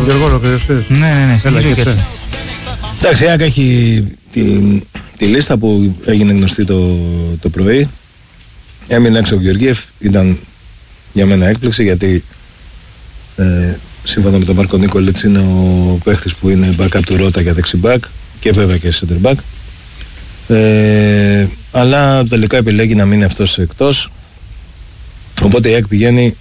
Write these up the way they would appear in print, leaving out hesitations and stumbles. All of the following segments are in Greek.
Γιώργο, ολοκληρωστείς? Ναι, συνεχίζω και εσύ. Εντάξει, η ΑΕΚ έχει τη λίστα που έγινε γνωστή το πρωί. Έμεινε έξω ο Γεωργίευ, ήταν για μένα έκπληξη γιατί σύμφωνα με τον Μάρκο Νίκολιτς είναι ο παίχτης που είναι backup του Ρώτα για δεξιμπάκ και βέβαια και center back. Αλλά τελικά επιλέγει να μείνει αυτός εκτός, οπότε η ΑΕΚ πηγαίνει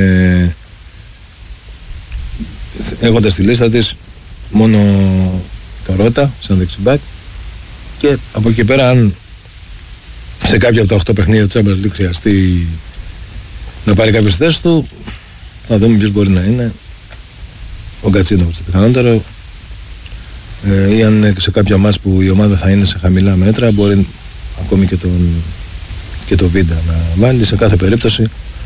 έχοντας τη λίστα της μόνο το Ρώτα σαν δεξιμπάκ και από εκεί πέρα αν σε κάποια από τα 8 παιχνίδια του Champions League χρειαστεί να πάρει κάποιες θέσεις του, θα δούμε ποιος μπορεί να είναι, ο Γκατσίνοβιτς το πιθανότερο, ή αν σε κάποια μάτς που η ομάδα θα είναι σε χαμηλά μέτρα μπορεί ακόμη και το Βίντα να βάλει. Σε κάθε περίπτωση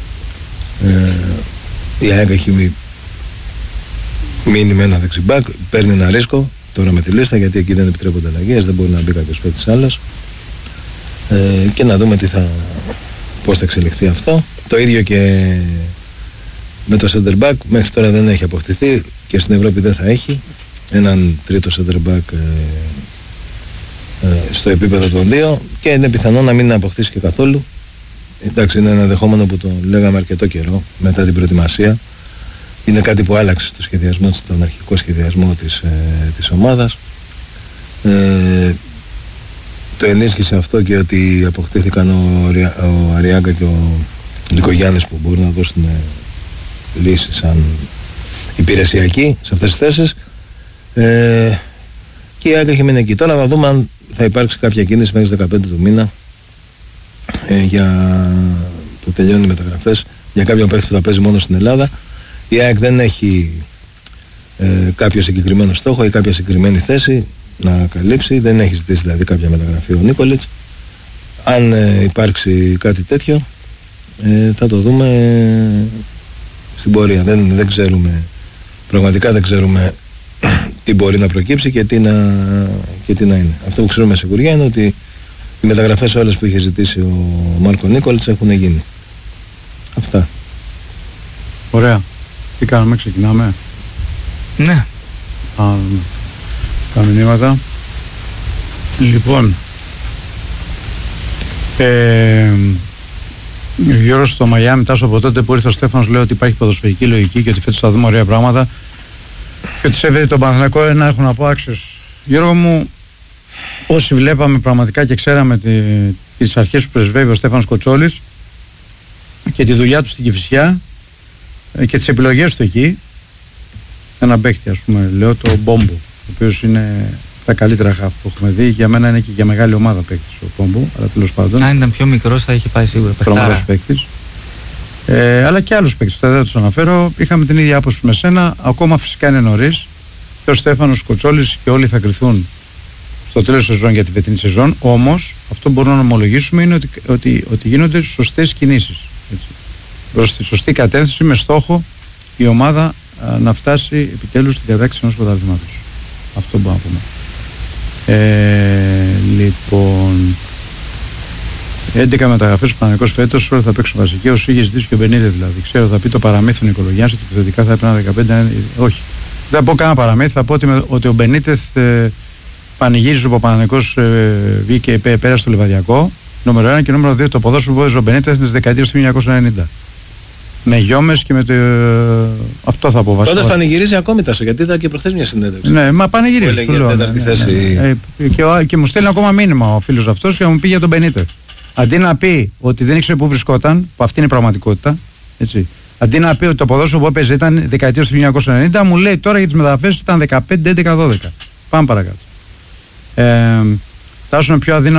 η ΑΕΚ έχει μείνει με ένα δεξιμπάκ, παίρνει ένα ρίσκο τώρα με τη λίστα γιατί εκεί δεν επιτρέπονται αλλαγές, δεν μπορεί να μπει κάποιος παίκτης άλλος, και να δούμε πώς θα εξελιχθεί αυτό. Το ίδιο και με το center back, μέχρι τώρα δεν έχει αποκτηθεί και στην Ευρώπη δεν θα έχει έναν τρίτο center back στο επίπεδο των δύο και είναι πιθανό να μην αποκτήσει και καθόλου. Εντάξει, είναι ένα δεχόμενο που το λέγαμε αρκετό καιρό μετά την προετοιμασία. Είναι κάτι που άλλαξε στο σχεδιασμό, στον αρχικό σχεδιασμό της ομάδας. Το ενίσχυσε αυτό και ότι αποκτήθηκαν ο Αριάγκα και ο Νικογιάννης που μπορούν να δώσουν λύσεις σαν υπηρεσιακοί σε αυτές τις θέσεις, και η ΑΕΚ έχει μείνει εκεί. Τώρα θα δούμε αν θα υπάρξει κάποια κίνηση μέχρι τις 15 του μήνα για που τελειώνουν οι μεταγραφές για κάποιον παίκτη που θα παίζει μόνο στην Ελλάδα. Η ΑΕΚ δεν έχει κάποιο συγκεκριμένο στόχο ή κάποια συγκεκριμένη θέση να καλύψει, δεν έχει ζητήσει δηλαδή κάποια μεταγραφή ο Νίκολιτς. Αν υπάρξει κάτι τέτοιο θα το δούμε στην πορεία. Δεν ξέρουμε, πραγματικά δεν ξέρουμε τι μπορεί να προκύψει και τι να είναι. Αυτό που ξέρουμε με σιγουριά είναι ότι οι μεταγραφές όλες που είχε ζητήσει ο Μάρκο Νίκολιτς έχουν γίνει. Αυτά. Ωραία. Τι κάνουμε, ξεκινάμε? Ναι. Τα μηνύματα. Λοιπόν, Γιώργος στο Μαϊάμι, Τάσο, από τότε που ήρθε ο Στέφανος λέει ότι υπάρχει ποδοσφαιρική λογική και ότι φέτος θα δούμε ωραία πράγματα και ότι σέβεται τον Παναθηναϊκό, ένα έχω να πω άξιος. Γιώργο μου, όσοι βλέπαμε πραγματικά και ξέραμε τις αρχές που πρεσβεύει ο Στέφανος Κοτσόλης και τη δουλειά του στην Κηφισιά και τις επιλογές του εκεί, ένα παίκτη, ας πούμε, λέω το Μπόμπο, ο οποίος είναι τα καλύτερα χαφ που έχουμε δει. Για μένα είναι και για μεγάλη ομάδα παίκτης ο Μπόμπο, αλλά τέλος πάντων. Αν ήταν πιο μικρός θα είχε πάει σίγουρα. Τρομερός παίκτης. Αλλά και άλλους παίκτες, δεν θα τους αναφέρω. Είχαμε την ίδια άποψη με σένα. Ακόμα φυσικά είναι νωρίς. Και ο Στέφανος Κοτσόλης και όλοι θα κρυθούν στο τέλος της σεζόν για την φετινή σεζόν. Όμως αυτό που μπορούμε να ομολογήσουμε είναι ότι γίνονται σωστές κινήσεις. Έτσι. Προς τη σωστή κατεύθυνση με στόχο η ομάδα να φτάσει επιτέλους στην κατάκτηση ενός πρωταθλήματος. Αυτό μπορούμε να πούμε. Λοιπόν, 11 μεταγραφές του Παναθηναϊκός φέτος, όλοι θα παίξουν βασική. Όσοι είχε ζητήσει και ο Μπενίδε δηλαδή. Ξέρω, θα πει το παραμύθι Νικολογιάννης ότι επιθετικά θα έπαιρνε 15. Όχι. Δεν θα πω κανένα παραμύθι. Θα πω ότι ο Μπενίτεθ πανηγύριζε που ο Παναθηναϊκός βγήκε πέρα στο Λιβαδιακό. Νούμερο 1 και νούμερο 2 το ποδόσφαιρο που παίζει ο Μπενίτεθ στις δεκαετίες του 1990. Με γιόμες και με το. Αυτό θα πω βασικά. Τότε πανηγυρίζει ακόμη Τάσο, γιατί είδα και προχθές μια συνέντευξη. Ναι, μα πανηγυρίζει. Έλεγε για τέταρτη θέση. Και μου στέλνει ακόμα μήνυμα ο φίλος αυτός και μου πει για τον Μπενίτεθ. Αντί να πει ότι δεν ήξερε πού βρισκόταν, που αυτή είναι η πραγματικότητα, έτσι. Αντί να πει ότι το ποδόσφαιρο που έπαιζε ήταν δεκαετίες του 1990, μου λέει τώρα για τις μεταγραφές ήταν 15, 11, 12. Πάμε παρακάτω. Τάσο είναι πιο αδύναμο.